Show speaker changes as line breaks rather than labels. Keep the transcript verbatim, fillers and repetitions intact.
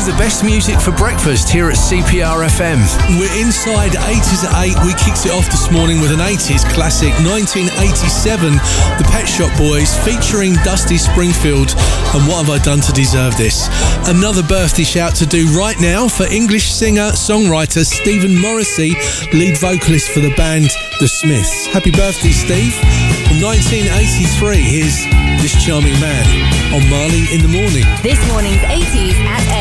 the best music for breakfast here at C P R F M.
We're inside eighties at eight. We kicked it off this morning with an eighties classic, nineteen eighty-seven, The Pet Shop Boys, featuring Dusty Springfield, and What Have I Done to Deserve This? Another birthday shout to do right now for English singer-songwriter Stephen Morrissey, lead vocalist for the band The Smiths. Happy birthday, Steve. From nineteen eighty-three, here's this charming man on Marley in the Morning.
This morning's eighties at